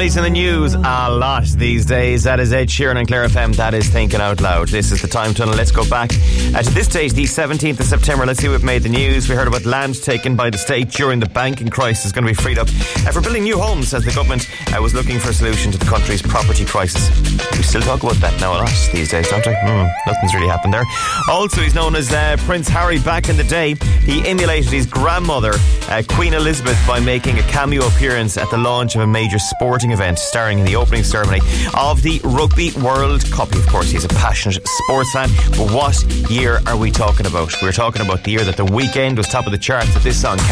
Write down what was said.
families in the news a lot these days. That is Ed Sheeran and Claire FM. That is Thinking Out Loud. This is the Time Tunnel. Let's go back to this date, the 17th of September. Let's see what made the news. We heard about land taken by the state during the banking crisis going to be freed up for building new homes as the government was looking for a solution to the country's property crisis. We still talk about that now a lot these days, don't we? Nothing's really happened there. Also, he's known as Prince Harry. Back in the day, he emulated his grandmother, Queen Elizabeth, by making a cameo appearance at the launch of a major sporting event, starring in the opening ceremony of the Rugby World Cup. Of course, he's a passionate sports fan. But what year are we talking about? We're talking about the year that The Weeknd was top of the charts with this song,